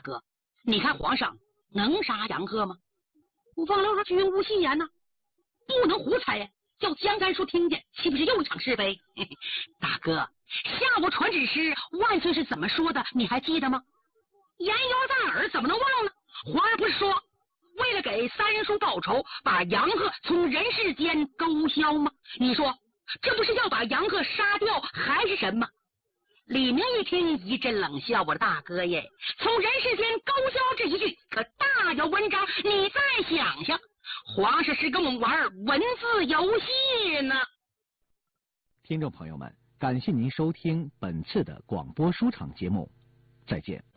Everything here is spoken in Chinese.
哥，你看皇上能杀杨鹤吗？五凤楼说：“君无戏言呐，不能胡猜呀，叫江山叔听见，岂不是又一场是非？”大哥，下午传旨时，万岁是怎么说的？你还记得吗？言犹在耳，怎么能忘呢？皇上不是说为了给三人叔报仇，把杨鹤从人世间勾销吗？你说这不是要把杨鹤杀掉，还是什么？李明一听一阵冷笑：“我的大哥耶，从人世间勾销这一句可大有文章，你再想想，皇上是跟我们玩文字游戏呢。” 听众朋友们，感谢您收听本次的广播书场节目，再见。